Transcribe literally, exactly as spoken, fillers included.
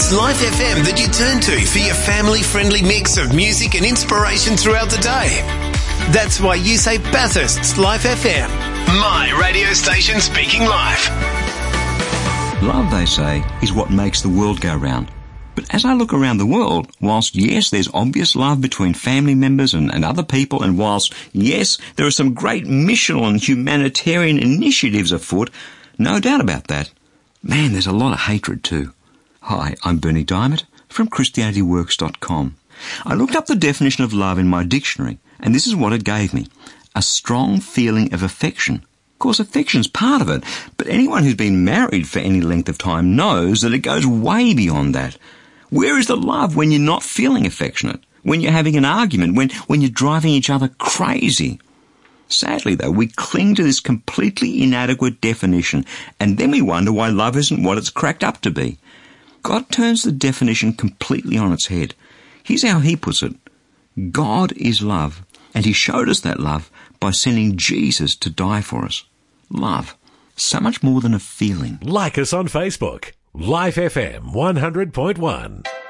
It's Life F M that you turn to for your family-friendly mix of music and inspiration throughout the day. That's why you say Bathurst's Life F M. My radio station speaking life. Love, they say, is what makes the world go round. But as I look around the world, whilst yes, there's obvious love between family members and, and other people, and whilst yes, there are some great missional and humanitarian initiatives afoot, no doubt about that, man, there's a lot of hatred too. Hi, I'm Bernie Diamond from Christianity Works dot com. I looked up the definition of love in my dictionary, and this is what it gave me. A strong feeling of affection. Of course, affection's part of it, but anyone who's been married for any length of time knows that it goes way beyond that. Where is the love when you're not feeling affectionate? When you're having an argument? When, when you're driving each other crazy? Sadly, though, we cling to this completely inadequate definition, and then we wonder why love isn't what it's cracked up to be. God turns the definition completely on its head. Here's how he puts it. God is love, and he showed us that love by sending Jesus to die for us. Love. So much more than a feeling. Like us on Facebook. Life F M one hundred point one.